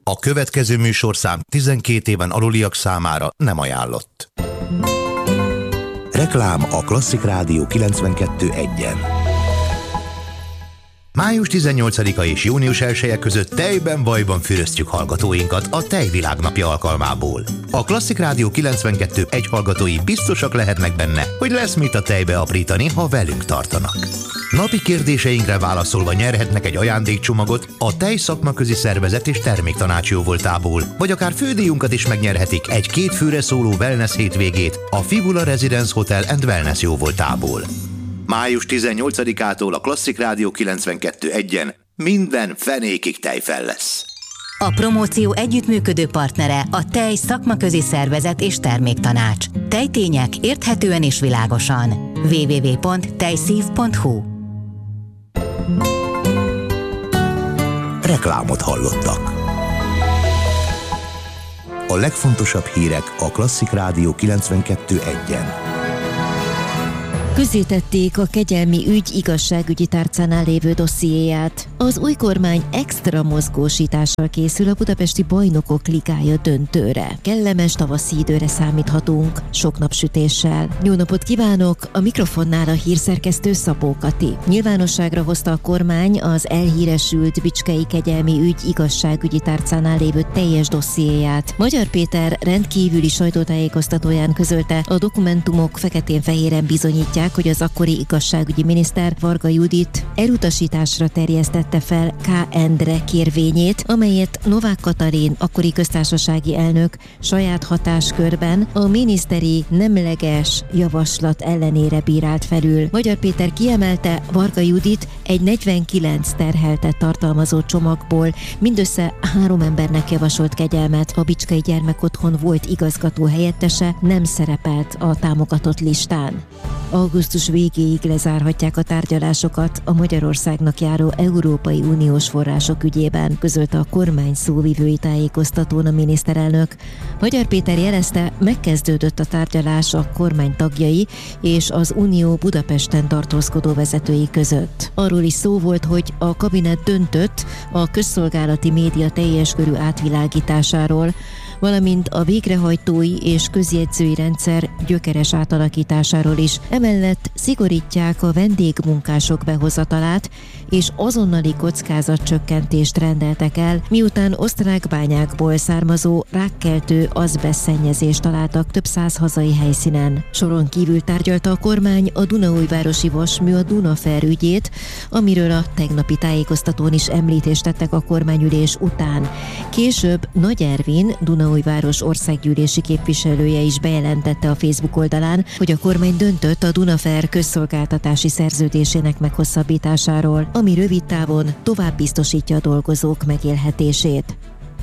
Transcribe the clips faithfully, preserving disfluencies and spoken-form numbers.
A következő műsorszám tizenkét éven aluliak számára nem ajánlott. Reklám a Klasszik Rádió kilencvenkettő egyen. május tizennyolcadika és június elseje között tejben bajban füröztjük hallgatóinkat a Tejvilágnapja alkalmából. A Klasszik Rádió kilencvenkettő egy hallgatói biztosak lehetnek benne, hogy lesz mit a tejbe aprítani, ha velünk tartanak. Napi kérdéseinkre válaszolva nyerhetnek egy ajándékcsomagot a Tej Szakmaközi Szervezet és Terméktanács jóvoltából, vagy akár fődíjunkat is megnyerhetik egy két főre szóló wellness hétvégét a Fibula Residence Hotel and Wellness jóvoltából. május tizennyolcadikától a Klasszik Rádió kilencvenkettő egyen minden fenékig tejfel lesz. A promóció együttműködő partnere a Tej Szakmaközi Szervezet és Terméktanács. Tejtények érthetően és világosan. double-u double-u double-u pont tejszív pont hu. Reklámot hallottak. A legfontosabb hírek a Klasszik Rádió kilencvenkettő egyen. Közzétették a kegyelmi ügy igazságügyi tárcánál lévő dossziéját. Az új kormány extra mozgósítással készül a Budapesti Bajnokok Ligája döntőre. Kellemes tavaszi időre számíthatunk, sok napsütéssel. Jó napot kívánok! A mikrofonnál a hírszerkesztő Szabó Kati. Nyilvánosságra hozta a kormány az elhíresült Bicskei kegyelmi ügy igazságügyi tárcánál lévő teljes dossziéját. Magyar Péter rendkívüli sajtótájékoztatóján közölte, a dokumentumok feketén-fehéren bizonyítják, hogy az akkori igazságügyi miniszter, Varga Judit elutasításra terjesztette fel K. Endre kérvényét, amelyet Novák Katalin, akkori köztársasági elnök saját hatáskörben a miniszteri nemleges javaslat ellenére bírált felül. Magyar Péter kiemelte, Varga Judit egy negyvenkilenc terheltet tartalmazó csomagból mindössze három embernek javasolt kegyelmet. A Bicskei Gyermekotthon volt igazgató helyettese, nem szerepelt a támogatott listán. Augusztus végéig lezárhatják a tárgyalásokat a Magyarországnak járó Európai Uniós források ügyében, közölte a kormány szóvivői tájékoztatón a miniszterelnök. Magyar Péter jelezte, megkezdődött a tárgyalás a kormány tagjai és az Unió Budapesten tartózkodó vezetői között. Arról is szó volt, hogy a kabinet döntött a közszolgálati média teljes körű átvilágításáról, valamint a végrehajtói és közjegyzői rendszer gyökeres átalakításáról is. Emellett szigorítják a vendégmunkások behozatalát, és azonnali kockázatcsökkentést rendeltek el, miután osztrák bányákból származó rákkeltő azbesztszennyezést találtak több száz hazai helyszínen. Soron kívül tárgyalta a kormány a Dunaújvárosi vasmű a Dunafer ügyét, amiről a tegnapi tájékoztatón is említést tettek a kormányülés után. Később Nagy Ervin, Dunaújváros országgyűlési képviselője is bejelentette a Facebook oldalán, hogy a kormány döntött a Dunafer közszolgáltatási szerződésének meghosszabbításáról, ami rövid távon tovább biztosítja a dolgozók megélhetését.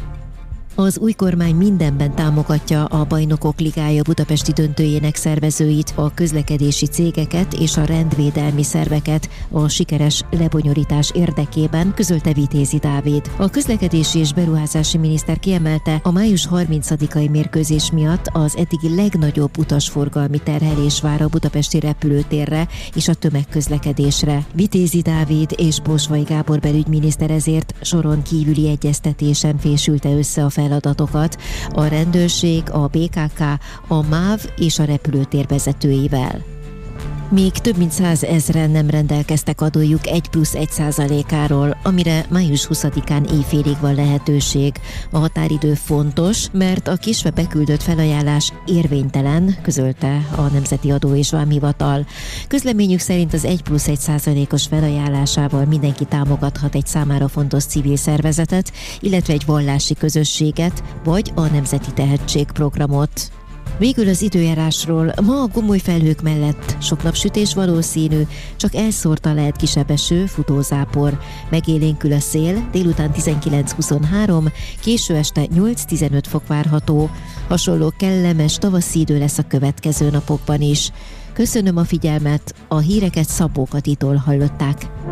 Az új kormány mindenben támogatja a Bajnokok Ligája budapesti döntőjének szervezőit, a közlekedési cégeket és a rendvédelmi szerveket a sikeres lebonyolítás érdekében, közölte Vitézi Dávid. A közlekedési és beruházási miniszter kiemelte, a május harmincadikai mérkőzés miatt az eddigi legnagyobb utasforgalmi terhelés vár a budapesti repülőtérre és a tömegközlekedésre. Vitézi Dávid és Bosvai Gábor belügyminiszter ezért soron kívüli egyeztetésen fésülte össze a feladatokat a rendőrség, a bé ká ká, a MÁV és a repülőtér vezetőivel. Még több mint százezren nem rendelkeztek adójuk egy plusz egy százalékáról, amire május huszadikán éjfélig van lehetőség. A határidő fontos, mert a késve beküldött felajánlás érvénytelen, közölte a Nemzeti Adó és Vámhivatal. Közleményük szerint az egy plusz egy százalékos felajánlásával mindenki támogathat egy számára fontos civil szervezetet, illetve egy vallási közösséget, vagy a Nemzeti Tehetségprogramot. Végül az időjárásról. Ma a gomoly felhők mellett sok napsütés valószínű, csak elszórtan lehet kisebb eső, futózápor. Megélénkül a szél, délután tizenkilenc-huszonhárom, késő este nyolc-tizenöt fok várható. Hasonló kellemes tavaszi idő lesz a következő napokban is. Köszönöm a figyelmet, a híreket Szabó Katitól hallották.